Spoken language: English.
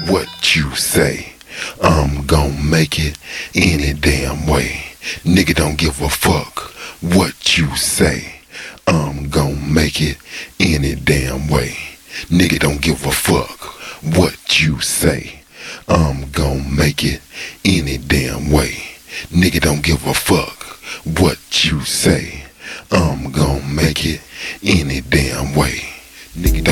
what you say. I'm gon' make it any damn way. Nigga don't give a fuck what you say. I'm gon' make it any damn way. Nigga don't give a fuck what you say. I'm gon' make it any damn way. Nigga don't give a fuck what you say. I'm gon' make it any damn way. Nigga don't